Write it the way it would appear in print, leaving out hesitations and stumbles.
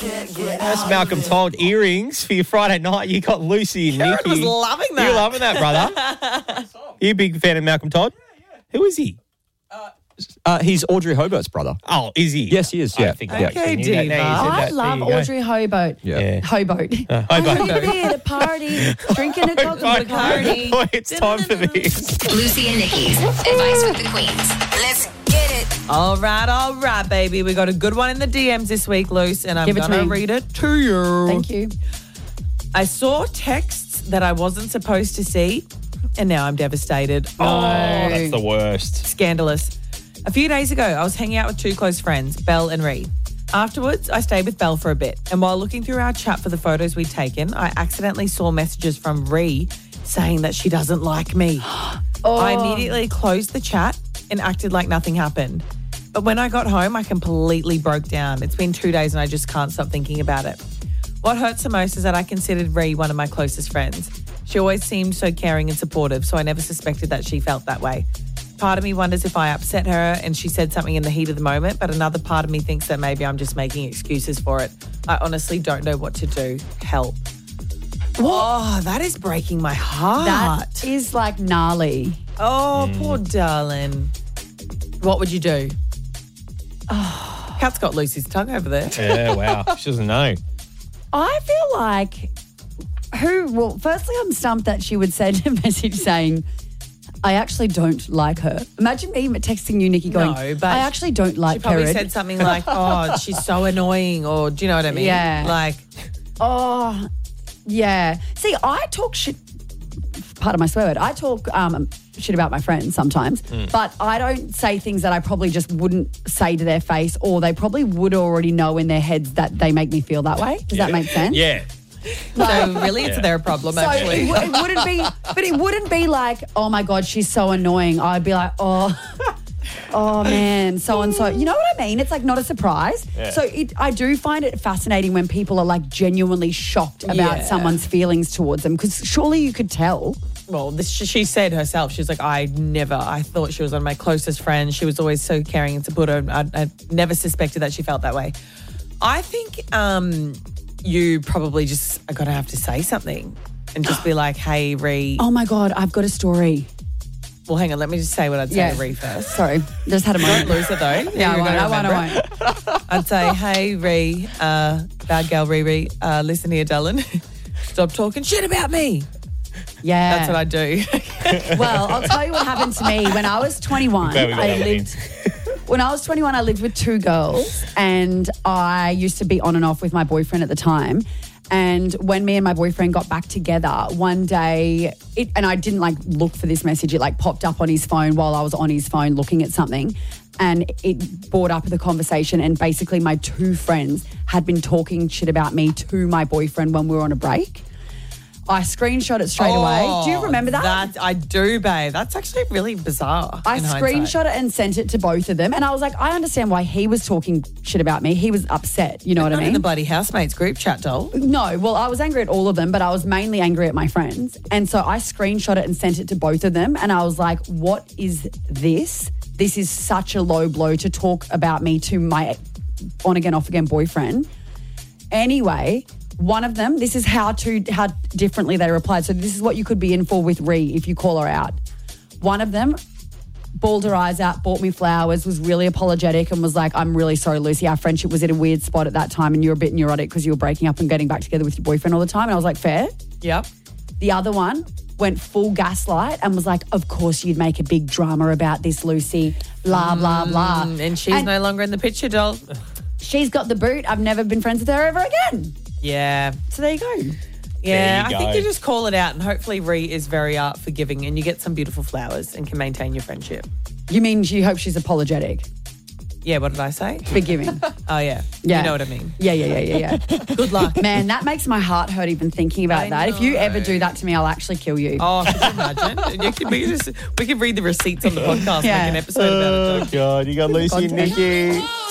That's Malcolm Todd earrings for your Friday night. You got Lucy and Karen Nikki. was loving that. You're loving that, brother. You a big fan of Malcolm Todd? Yeah. Who is he? He's Audrey Hobart's brother. Oh, is he? Yes, he is. Yeah. I think Okay, I actually knew that. Diva. Now you said I that. love There you go. Audrey Hobart. Yeah. Hobart. Hobart. I'm here at a party, drinking a Right. Coca-Cola. Boy, it's time for this. Lucy and Nikki's Advice with the Queens. Let's get it. All right, baby. We got a good one in the DMs this week, Luce, and I'm Give it to going to me. read it to you. Thank you. I saw texts that I wasn't supposed to see, and now I'm devastated. Oh, that's the worst. Scandalous. A few days ago, I was hanging out with two close friends, Belle and Ree. Afterwards, I stayed with Belle for a bit, and while looking through our chat for the photos we'd taken, I accidentally saw messages from Ree saying that she doesn't like me. I immediately closed the chat and acted like nothing happened. But when I got home, I completely broke down. It's been 2 days and I just can't stop thinking about it. What hurts the most is that I considered Ree one of my closest friends. She always seemed so caring and supportive, so I never suspected that she felt that way. Part of me wonders if I upset her and she said something in the heat of the moment, but another part of me thinks that maybe I'm just making excuses for it. I honestly don't know what to do. Help. Oh, that is breaking my heart. That is like gnarly. Oh, poor darling. What would you do? Oh, Kat's got Lucy's tongue over there. Yeah, wow. She doesn't know. I feel like well, firstly, I'm stumped that she would send a message saying, I actually don't like her. Imagine me texting you, Nikki, going, No, but I actually don't like She probably her. said something like, oh, she's so annoying, or do you know what I mean? Yeah. Like, Oh, yeah. See, I talk shit, part of my swear word, I talk shit about my friends sometimes, but I don't say things that I probably just wouldn't say to their face, or they probably would already know in their heads that they make me feel that way. Does that make sense? Yeah. so really it's their problem, So actually. it wouldn't be, but it wouldn't be like, oh my God, she's so annoying. I'd be like, oh man, so-and-so. You know what I mean? It's like not a surprise. Yeah. So I do find it fascinating when people are like genuinely shocked about Yeah. someone's feelings towards them, because surely you could tell. Well, she said herself, she was like, I thought she was one of my closest friends. She was always so caring and supportive. I never suspected that she felt that way. I think you probably just are going to have to say something and just be like, hey, Ree. Oh my God, I've got a story. Well, hang on, let me just say what I'd say to Ree first. Sorry, just had a moment. Don't lose it though. Yeah, You're gonna I won't. I'd say, hey, Ree, bad girl Ree, listen here, darling. Stop talking shit about me. Yeah. That's what I do. Well, I'll tell you what happened to me when I was 21. Glad we got that in. When I was 21, I lived with two girls, and I used to be on and off with my boyfriend at the time. And when me and my boyfriend got back together one day, and I didn't like look for this message, it like popped up on his phone while I was on his phone looking at something. And it brought up the conversation, and basically my two friends had been talking shit about me to my boyfriend when we were on a break. I screenshot it straight away. Do you remember that? I do, babe. That's actually really bizarre. I in hindsight. screenshot it and sent it to both of them. And I was like, I understand why he was talking shit about me. He was upset. You know what I Not mean? in the bloody housemates group chat, doll. No, well, I was angry at all of them, but I was mainly angry at my friends. And so I screenshot it and sent it to both of them. And I was like, what is this? This is such a low blow to talk about me to my on-again, off-again boyfriend. Anyway, one of them, this is how differently they replied. So this is what you could be in for with Ree if you call her out. One of them bawled her eyes out, bought me flowers, was really apologetic and was like, I'm really sorry, Lucy. Our friendship was at a weird spot at that time and you're a bit neurotic because you were breaking up and getting back together with your boyfriend all the time. And I was like, fair. Yep. The other one went full gaslight and was like, of course you'd make a big drama about this, Lucy, blah, blah, blah. And she's no longer in the picture, doll. She's got the boot. I've never been friends with her ever again. Yeah. So there you go. Yeah, There you I think go. you just call it out and hopefully Ree is very forgiving and you get some beautiful flowers and can maintain your friendship. You mean you hope she's apologetic? Yeah, what did I say? Forgiving. Oh, yeah. Yeah. You know what I mean. Yeah. Good luck. Man, that makes my heart hurt even thinking about I that. If you know. ever do that to me, I'll actually kill you. Oh, could you imagine? We can read the receipts on the podcast Yeah. and make an episode about it. Oh, God. You got Lucy and Content. Nikki.